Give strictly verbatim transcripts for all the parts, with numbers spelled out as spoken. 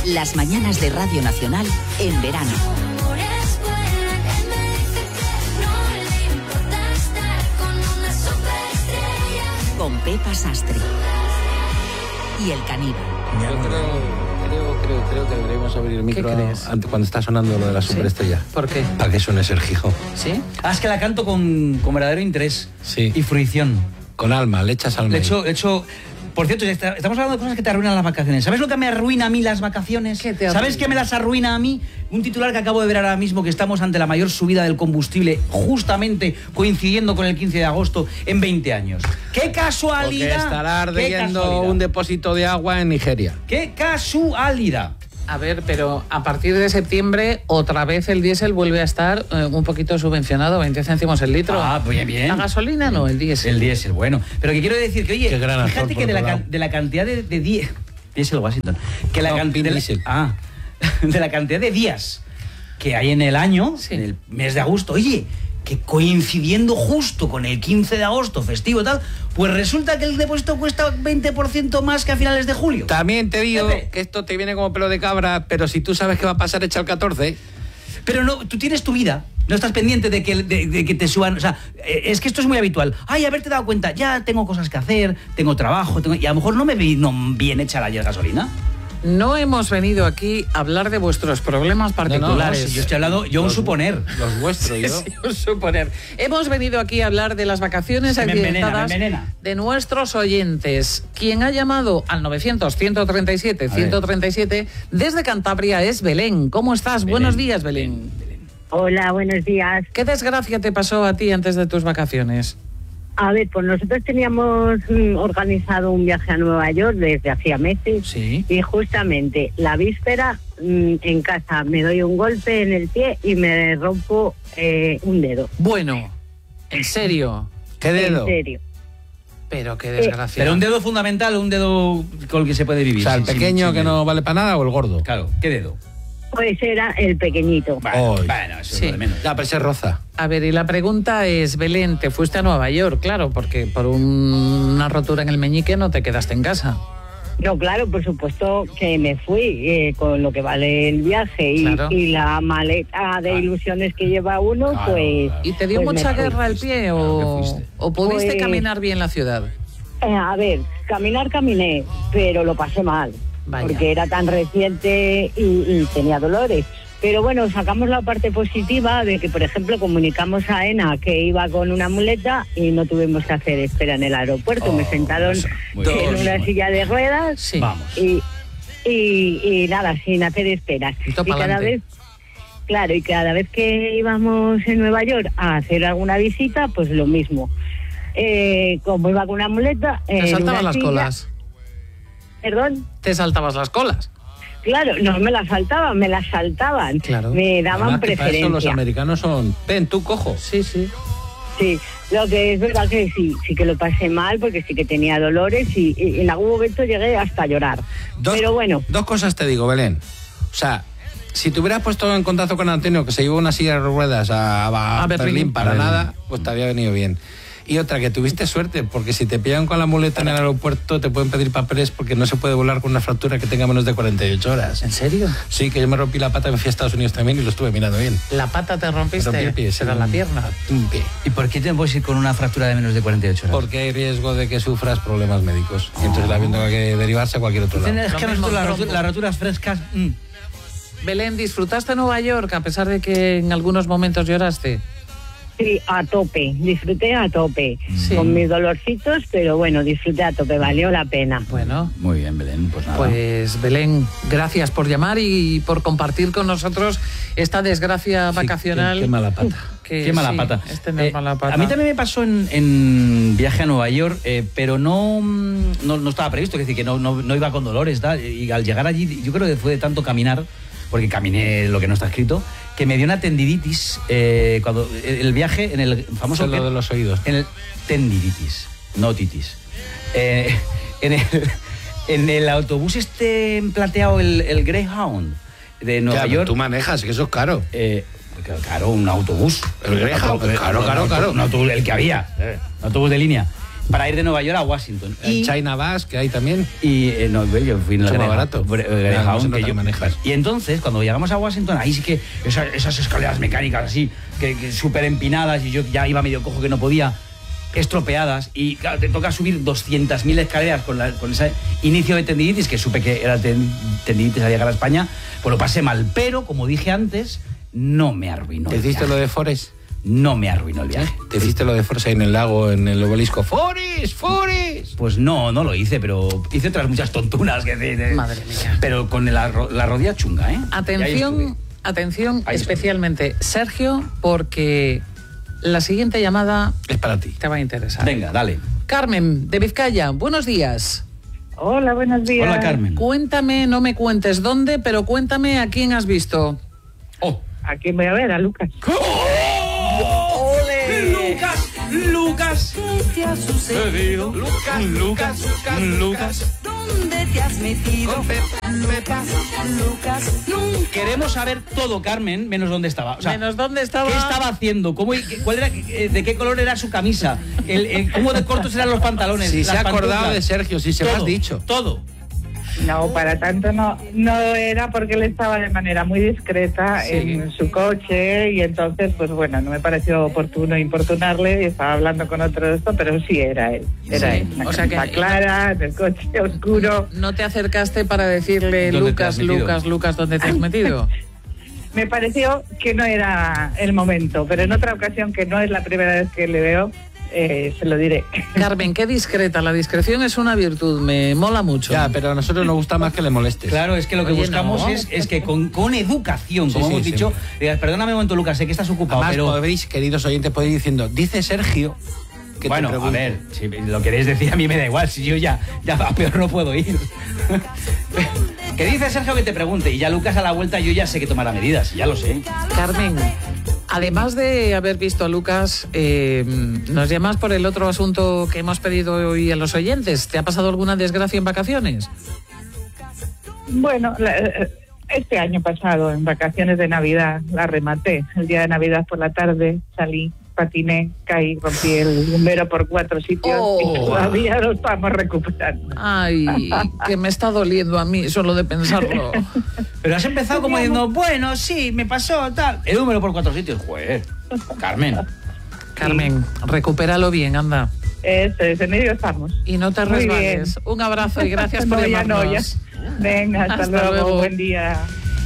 Las mañanas de Radio Nacional en verano. Con Pepa Sastre y el caníbal. Yo creo, creo, creo, creo que deberíamos abrir el micro antes, cuando está sonando lo de la superestrella. ¿Sí? ¿Por qué? Para que suene Sergio. ¿Sí? Ah, es que la canto con, con verdadero interés. Sí. Y fruición. Con alma, le echas alma. De hecho, de hecho, por cierto, estamos hablando de cosas que te arruinan las vacaciones. ¿Sabes lo que me arruina a mí las vacaciones? ¿Qué te ¿Sabes qué me las arruina a mí? Un titular que acabo de ver ahora mismo, que estamos ante la mayor subida del combustible, justamente coincidiendo con el quince de agosto en veinte años. ¡Qué casualidad! Porque estará ardiendo un depósito de agua en Nigeria. ¡Qué casualidad! A ver, pero a partir de septiembre otra vez el diésel vuelve a estar eh, un poquito subvencionado, veinte céntimos el litro. Ah, pues bien. La gasolina no, el diésel. El diésel, bueno. Pero que quiero decir que, oye, Qué gran fíjate actor, que de la, lado. de la cantidad de, de días... Diésel Washington. Que la No, cantidad... Vin De, Diesel. ah, de la cantidad de días que hay en el año, Sí. en el mes de agosto, oye, que coincidiendo justo con el quince de agosto, festivo y tal, pues resulta que el depósito cuesta veinte por ciento más que a finales de julio. También te digo Pepe. que esto te viene como pelo de cabra, pero si tú sabes que va a pasar, echa el catorce. Pero no, tú tienes tu vida, no estás pendiente de que, de, de que te suban, o sea, es que esto es muy habitual. Ay, haberte dado cuenta, ya tengo cosas que hacer, tengo trabajo, tengo, y a lo mejor no me vino bien hecha la gasolina. No hemos venido aquí a hablar de vuestros problemas particulares. No, no, si yo estoy hablando, yo un suponer. Los vuestros, yo. Sí, un suponer. Hemos venido aquí a hablar de las vacaciones Me envenena, accidentadas me envenena. de nuestros oyentes. Quien ha llamado al novecientos, ciento treinta y siete, ciento treinta y siete desde Cantabria es Belén. ¿Cómo estás? Belén. Buenos días, Belén. Hola, buenos días. ¿Qué desgracia te pasó a ti antes de tus vacaciones? A ver, pues nosotros teníamos mm, organizado un viaje a Nueva York desde hacía meses. Sí. Y justamente la víspera mm, en casa me doy un golpe en el pie y me rompo eh, un dedo. Bueno, en serio. ¿Qué dedo? En serio. Pero qué desgracia. Pero un dedo fundamental o un dedo con el que se puede O vivir. sea, el sin- pequeño sin- que sin- no vale para nada o el gordo. Claro, ¿qué dedo? Pues era el pequeñito. Bueno, Ay. bueno, eso Sí. es lo de menos. Ya, pero se roza. A ver, y la pregunta es, Belén, te fuiste a Nueva York, claro, porque por un- una rotura en el meñique no te quedaste en casa. No, claro, por supuesto que me fui eh, con lo que vale el viaje y, Claro. y la maleta de Claro. ilusiones que lleva uno, Claro, pues... claro. ¿Y te dio pues mucha me fui. guerra el pie o, Claro que fuiste. o pudiste Pues- caminar bien la ciudad? Eh, a ver, caminar caminé, pero lo pasé mal, Vaya. porque era tan reciente y, y tenía dolores. Pero bueno, sacamos la parte positiva de que, por ejemplo, comunicamos a Ena que iba con una muleta y no tuvimos que hacer espera en el aeropuerto. Oh, Me sentaron eso, muy en bien. una silla de ruedas Sí. Vamos. y, y, y nada, sin hacer esperas. Y todo Y cada pa'lante. vez, claro, y cada vez que íbamos en Nueva York a hacer alguna visita, pues lo mismo. Eh, como iba con una muleta... Te en saltabas una las silla- colas. Perdón. Te saltabas las colas. Claro, no me las saltaban, me las saltaban. Claro. Me daban Además, que para eso los preferencia. americanos son, ven, tú cojo. Sí, sí. Sí, lo que es verdad que sí, sí que lo pasé mal porque sí que tenía dolores y, y en algún momento llegué hasta a llorar. Dos, Pero bueno, dos cosas te digo, Belén. O sea, si te hubieras puesto en contacto con Antonio, que se llevó una silla de ruedas a, a A Berlín, Berlín. para Berlín. nada, pues te había venido bien. Y otra, que tuviste suerte, porque si te pillan con la muleta en el aeropuerto, te pueden pedir papeles porque no se puede volar con una fractura que tenga menos de cuarenta y ocho horas. ¿En serio? Sí, que yo me rompí la pata y me fui a Estados Unidos también y lo estuve mirando bien. La pata te Me rompiste, rompí el pie, sí, será la un- pierna. Un pie. ¿Y por qué te puedes ir con una fractura de menos de cuarenta y ocho horas? Porque hay riesgo de que sufras problemas médicos. Y entonces la tenga que derivarse a cualquier otro lado. Es que Lo nosotros mismo las, trompo. rotu- las roturas frescas... mm. Belén, ¿disfrutaste Nueva York a pesar de que en algunos momentos lloraste? sí, a tope, disfruté a tope. Sí. Con mis dolorcitos, pero bueno, disfruté a tope, valió la pena. Bueno, Muy bien, Belén, pues nada. pues Belén, gracias por llamar y por compartir con nosotros esta desgracia Sí, vacacional. qué, qué mala pata. que Qué mala sí, pata. es tener Eh, mala pata. A mí también me pasó en, en viaje a Nueva York, eh, pero no, mm, no no estaba previsto, es decir, que no, no, no iba con dolores, tal, y al llegar allí, yo creo que fue de tanto caminar, porque caminé lo que no está escrito, que me dio una tendinitis eh, cuando el viaje en el famoso... Eso es lo de los oídos. En el tendinitis, no titis. Eh, en, el, en el autobús este plateado, el, el Greyhound de Nueva Ya, pero York... tú manejas, que eso es caro. Eh, claro, un autobús. El Greyhound, Un auto- claro, un claro, auto- claro. Un autobús, el que había, eh, un autobús de línea. para ir de Nueva York a Washington. El Y, China Bus, que hay también. y eh, no, yo fui en el Mucho más Greyhound, barato. Bre- Ah, Greyhound, no que te yo- manejas. Y entonces, cuando llegamos a Washington, ahí sí que esa- esas escaleras mecánicas así, que, que súper empinadas, y yo ya iba medio cojo que no podía, estropeadas, y claro, te toca subir doscientas mil escaleras con, la, con ese inicio de tendinitis, que supe que era ten- tendinitis al llegar a España, pues lo pasé mal. Pero, como dije antes, no me arruinó ¿Te el hiciste viaje. lo de Forest? No me arruinó el viaje. ¿Te hiciste lo de Forest ahí en el lago, en el obelisco? ¡Forest! ¡Forest! Pues no, no lo hice, pero hice otras muchas tontunas. Que de, de- Madre mía. Pero con la, ro- la rodilla chunga, ¿eh? Y ahí Atención, estuve. atención Ahí estuve. especialmente, Sergio, porque la siguiente llamada Es para ti. te va a interesar. Venga, dale. Carmen, de Vizcaya, buenos días. Hola, buenos días. Hola, Carmen. Cuéntame, no me cuentes dónde, pero cuéntame a quién has visto. Oh. Aquí voy a ver a Lucas. Lucas, Lucas. ¿Qué te ha sucedido? Lucas, Lucas, Lucas. ¿Dónde te has metido? Lucas, Lucas, nunca. Queremos saber todo, Carmen, menos dónde estaba. O sea, Menos dónde estaba. ¿qué estaba haciendo? ¿Cómo, y qué- cuál era, eh, ¿De qué color era su camisa? El, el- ¿Cómo de cortos eran los pantalones? Si las se ha acordado pantuflas? de Sergio, si se lo Todo, has dicho. Todo. No, para tanto no, no era porque él estaba de manera muy discreta Sí. en su coche y entonces, pues bueno, no me pareció oportuno importunarle y estaba hablando con otro de esto, pero sí era él, era Sí, él. Una o sea que- camisa clara, en el coche oscuro. ¿No te acercaste para decirle, ¿Dónde te Lucas, has metido? Lucas, Lucas, ¿dónde te has metido? Me pareció que no era el momento, pero en otra ocasión, que no es la primera vez que le veo, eh, se lo diré. Carmen, qué discreta. La discreción es una virtud, me mola mucho. Ya, pero a nosotros nos gusta más que le molestes. Claro, es que lo que Oye, buscamos no. es, es que con, con educación, Sí, como sí, hemos sí. dicho, digas, perdóname un momento, Lucas, sé que estás ocupado, Además, pero... podéis, queridos oyentes, podéis ir diciendo, dice Sergio que Bueno, te a pregunte. ver, si lo queréis decir a mí me da igual, si yo ya, ya a peor no puedo ir. Que dice Sergio que te pregunte, y ya Lucas a la vuelta yo ya sé que tomará medidas, ya lo sé. Carmen, además de haber visto a Lucas, eh, nos llamas por el otro asunto que hemos pedido hoy a los oyentes. ¿Te ha pasado alguna desgracia en vacaciones? Bueno, la- este año pasado, en vacaciones de Navidad, la rematé. El día de Navidad por la tarde salí, patiné, caí, rompí el bombero por cuatro sitios Oh. y todavía lo estamos recuperando. Ay, que me está doliendo a mí solo de pensarlo. Pero has empezado como diciendo, bueno, sí, me pasó, tal. El número por cuatro sitios, joder. Carmen. Carmen, recupéralo bien, anda. Eso es, en ello estamos. Y no te Muy resbales. Un abrazo y gracias por No, ya no, ya. llamarnos. Venga, hasta, Hasta luego. luego. Buen día.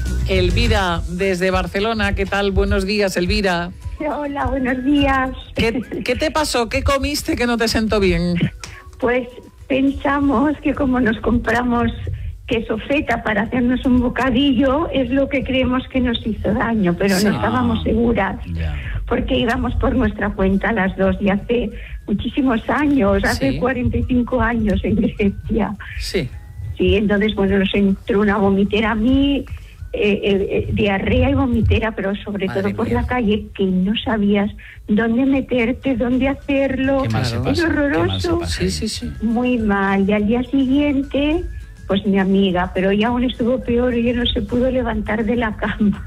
Elvira, desde Barcelona, ¿qué tal? Buenos días, Elvira. Hola, buenos días. ¿Qué, qué te pasó? ¿Qué comiste que no te sentó bien? Pues pensamos que como nos compramos queso feta para hacernos un bocadillo, es lo que creemos que nos hizo daño, pero Sí. no estábamos seguras, Ya. porque íbamos por nuestra cuenta las dos y hace muchísimos años, hace Sí. cuarenta y cinco años en Grecia. Sí. Sí, entonces, bueno, nos entró una vomitera a mí, eh, eh, eh, diarrea y vomitera, pero sobre Madre todo por mía. la calle, que no sabías dónde meterte, dónde hacerlo. Qué mal se Claro. pasa. Es qué mal se horroroso. pasa. Sí, sí, sí. Muy mal. Y al día siguiente, pues mi amiga, pero ella aún estuvo peor, ella no se pudo levantar de la cama.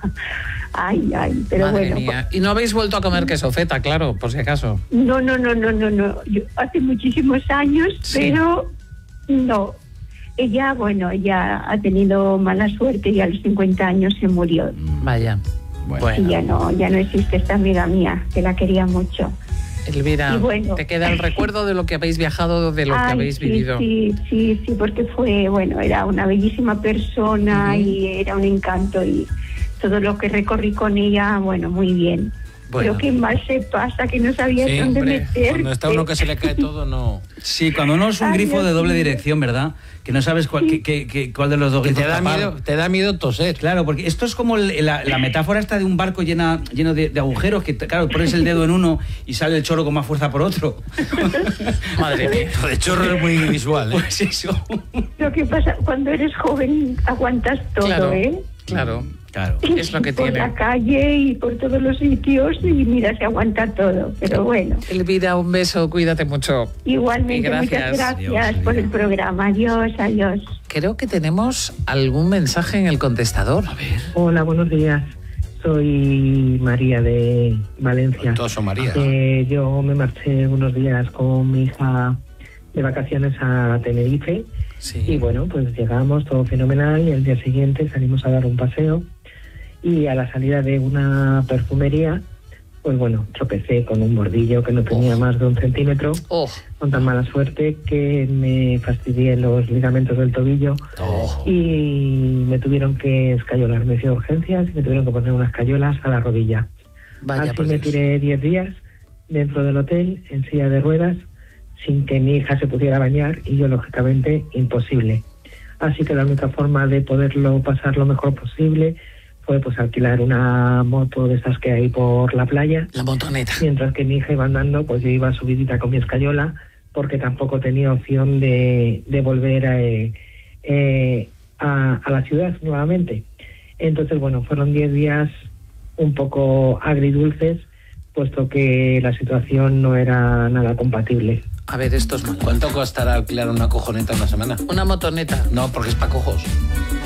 Ay, ay, pero Madre bueno. mía. Y no habéis vuelto a comer queso feta, claro, por si acaso. pues, no, no, no, no, no, no. Yo- hace muchísimos años, Sí. pero no. Ella, bueno, ella ha tenido mala suerte y a los cincuenta años se murió. Vaya. Bueno. Y ya no, ya no existe esta amiga mía, que la quería mucho. Elvira, Y bueno. te queda el recuerdo de lo que habéis viajado, de lo que Ay, habéis sí, vivido. Sí, sí, sí, porque fue, bueno, era una bellísima persona y era un encanto y todo lo que recorrí con ella, bueno, muy bien. Bueno. Pero qué mal se pasa, que no sabías Sí, dónde hombre, meter. cuando está uno que se le cae todo, no. Sí, cuando no es un Ay, grifo Dios de doble mío. dirección, ¿verdad? Que no sabes cuál, qué- qué- qué- cuál de los dos Que grifos te da tapar. miedo, te da miedo toser. Claro, porque esto es como el- la, la metáfora esta de un barco llena, lleno de, de agujeros, que claro, pones el dedo en uno y sale el chorro con más fuerza por otro. Madre mía. Lo de chorro es muy visual, ¿eh? Pues eso. Lo que pasa, cuando eres joven aguantas todo, Claro, ¿eh? claro. Claro. Es lo que por tiene. la calle y por todos los sitios y mira, se aguanta todo. Pero bueno, Elvira, un beso, cuídate mucho. igualmente, Y muchas gracias. gracias Adiós, por el Elvira. programa. Adiós, adiós. Creo que tenemos algún mensaje en el contestador. A ver. Hola, buenos días. Soy María de Valencia. Todos son María. Eh, yo me marché unos días con mi hija de vacaciones a Tenerife. Sí. Y bueno, pues llegamos, todo fenomenal, y el día siguiente salimos a dar un paseo y a la salida de una perfumería, pues bueno, tropecé con un bordillo que no tenía oh. más de un centímetro, oh. con tan mala suerte que me fastidié los ligamentos del tobillo oh. y me tuvieron que escayolar, me fui a urgencias y me tuvieron que poner unas cayolas a la rodilla. Vaya, así me tiré diez días dentro del hotel en silla de ruedas, sin que mi hija se pudiera bañar y yo, lógicamente, imposible. Así que la única forma de poderlo pasar lo mejor posible fue pues alquilar una moto de esas que hay por la playa. La motoneta. Mientras que mi hija iba andando, pues yo iba subidita con mi escayola, porque tampoco tenía opción de, de volver a, eh, a, a la ciudad nuevamente. Entonces, bueno, fueron diez días un poco agridulces, puesto que la situación no era nada compatible. A ver, esto es malo. ¿Cuánto costará alquilar una cojoneta una semana? Una motoneta. No, porque es para cojos.